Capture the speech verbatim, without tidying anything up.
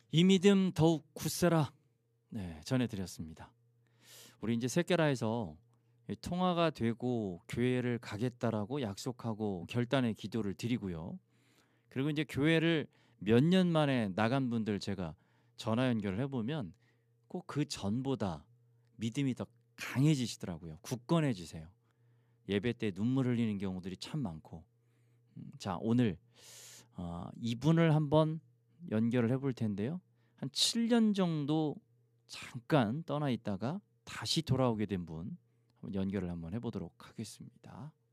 이 믿음 더욱 굳세라. 네, 전해드렸습니다. 우리 이제 셋개라에서 통화가 되고 교회를 가겠다라고 약속하고 결단의 기도를 드리고요. 그리고 이제 교회를 몇 년 만에 나간 분들 제가 전화 연결을 해보면 꼭 그 전보다 믿음이 더 강해지시더라고요. 굳건해지세요. 예배 때 눈물 흘리는 경우들이 참 많고. 음, 자, 오늘 어, 이분을 한번 연결을 해볼 텐데요. 한 칠 년 정도 잠깐 떠나 있다가 다시 돌아오게 된 분 한번 연결을 한번 해보도록 하겠습니다.